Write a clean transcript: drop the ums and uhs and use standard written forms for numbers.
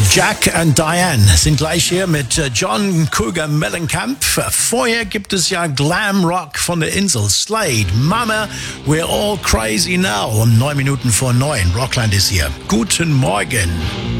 Jack and Diane sind gleich hier mit John Cougar Mellencamp. Vorher gibt es ja Glam Rock von der Insel. Slade, Mama, we're all crazy now. Um 9 Minuten vor 9. Rockland ist hier. Guten Morgen.